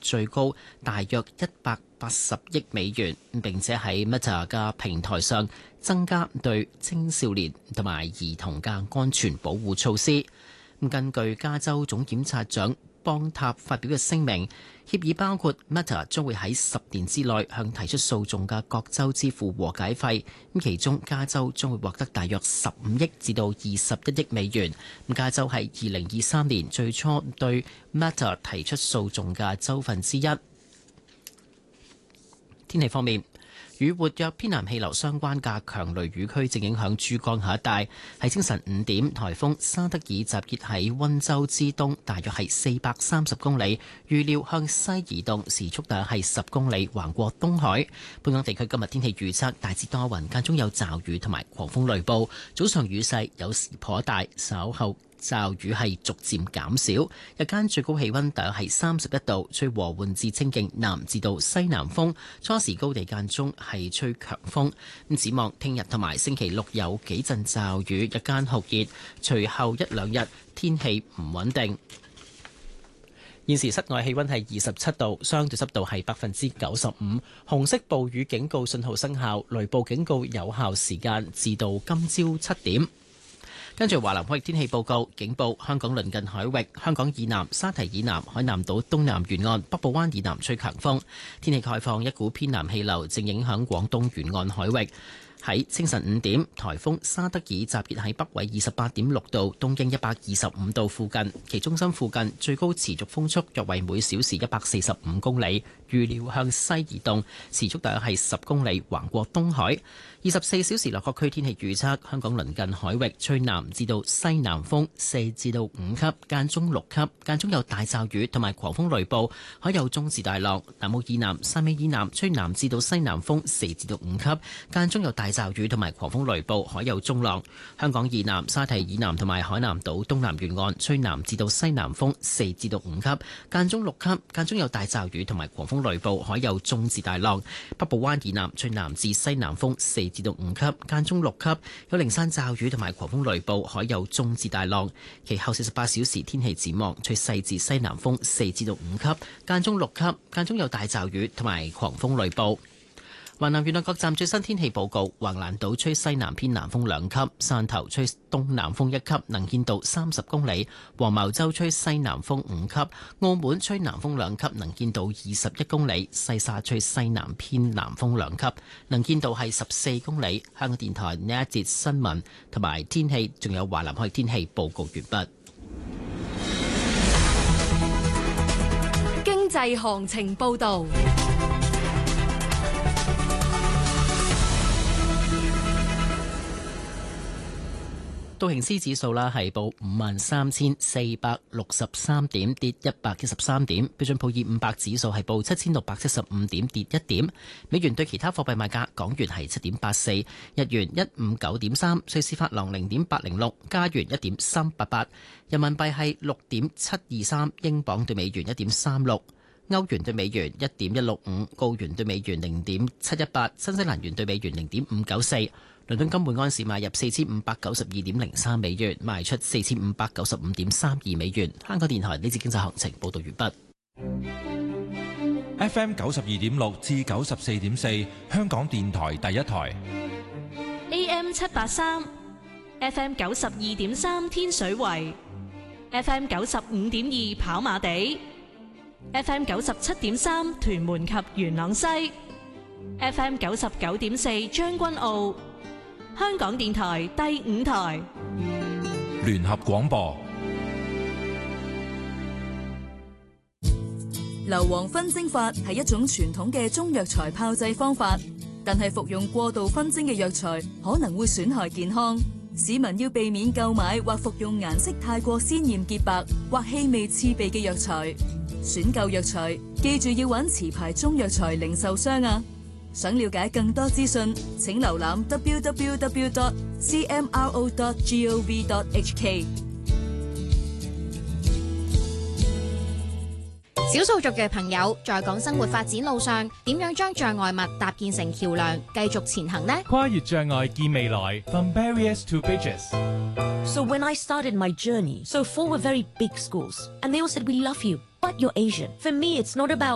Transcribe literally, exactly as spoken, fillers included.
最高，大約一百八十億美元，並且喺 Meta 嘅平台上增加對青少年同埋兒童嘅安全保護措施。根據加州總檢察長邦塔發表嘅聲明，協議包括 Meta 將會喺十年之內向提出訴訟嘅各州支付和解費，咁其中加州將會獲得大約十五億至到二十一億美元。加州係二零二三年最初對 Meta 提出訴訟嘅州份之一。天氣方面，與活躍偏南氣流相關嘅強雷雨區正影響珠江口一帶。喺清晨五點，颱風沙德爾集結喺溫州之東，大約係四百三十公里，預料向西移動，時速大約係十公里，橫過東海。本港地區今日天氣預測大致多雲，間中有驟雨同埋狂風雷暴，早上雨勢有時頗大，稍後驟雨係逐漸減少，日間最高氣溫大約係三十一度，吹和緩至清勁南至到西南風，初時高地間中係吹強風。咁展望聽日同埋星期六有幾陣驟雨，日間酷熱，隨後一兩日天氣唔穩定。現時室外氣溫係二十七度，相對濕度係百分之九十五，紅色暴雨警告信號生效，雷暴警告有效時間至到今朝七點。跟住華南海域天氣報告，警報香港鄰近海域、香港以南、沙堤以南、海南島東南沿岸、北部灣以南吹強風。天氣概況，一股偏南氣流正影響廣東沿岸海域。喺清晨五點，颱風沙德爾集結喺北緯二十八點六度、東經一百二十五度附近，其中心附近最高持續風速約為每小時一百四十五公里，預料向西移動，時速大約係十公里，橫過東海。二十四小時內各區天氣預測：香港鄰近海域吹南至到西南風四至到五級，間中六級，間中有大驟雨同埋狂風雷暴，海有中至大浪。南澳以南、汕尾以南吹南至到西南風四至到五級，間中有大驟雨同埋狂風雷暴，海有中浪。香港以南、沙堤以南同埋海南島東南沿岸吹南至到西南風四至到五級，間中六級，間中有大驟雨同埋狂風雷暴，海有中至大浪。北部灣以南吹南至西南風四至到五級，間中六級，有零散驟雨同埋狂風雷暴，海有中至大浪。其後四十八小時天氣展望，吹西至西南風四至到五級，間中六級，間中有大驟雨同埋狂風雷暴。華南沿岸各站最新天氣報告：橫瀾島吹西南偏南風兩級，汕頭吹東南風一級，能見度三十公里；黃茅洲吹西南風五級，澳門吹南風兩級，能見度二十一公里；西沙吹西南偏南風兩級，能見度係十四公里。香港電台呢一節新聞同埋天氣，仲有華南海天氣報告完畢。 經濟行情報導。 道瓊斯指數啦係報五萬三千四百六十三點，跌一百一十三點。標準普爾五百指數係報七千六百七十五點，跌一點。美元對其他貨幣賣價：港元係七點八四，日元一五九點三，瑞士法郎零點八零六，加元一點三八八，人民幣係六點七二三，英鎊對美元一點三六，歐元對美元一點一六五，澳元對美元零點七一八，新西蘭元對美元零點五九四。倫敦金每安士買入四千五百九十二點零三美元，賣出四千五百九十五點三二美元。香港電台呢節經濟行情報道完畢。F M 九十二點六至九十四點四，香港電台第一台。 A M 七八三，F M 九十二點三天水圍，F M 九十五點二跑馬地，F M 九十七點三屯門及元朗西，F M 九十九點四將軍澳。香港電台第五台聯合廣播。 硫磺熏蒸法係一種傳統嘅中藥材炮製方法，但係服用過度熏蒸嘅藥材可能會損害健康。市民要避免購買或服用顏色太過鮮豔潔白或氣味刺鼻嘅藥材。選購藥材記住要揾持牌中藥材零售商啊！想了解更多資訊，請瀏覽 w w w dot c m r o dot gov dot h k。 少數族嘅朋友在港生活發展路上，點樣將障礙物搭建成橋梁，繼續前行呢？ 跨越障礙見未來 ，From barriers to bridges。 So when I started my journey, so four were very big schools, and they all said, "We love you, but you're Asian." For me, it's not about